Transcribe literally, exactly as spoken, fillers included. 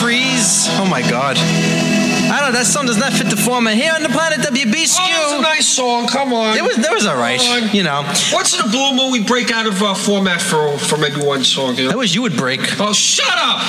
Freeze. Oh my God. I don't know, that song does not fit the format. Here on the Planet W B S Q. Oh, it's a nice song. Come on. It was, that was all right. You know. Once in a blue moon, we break out of uh, format for, for maybe one song. You know? That was You Would Break. Oh, shut up.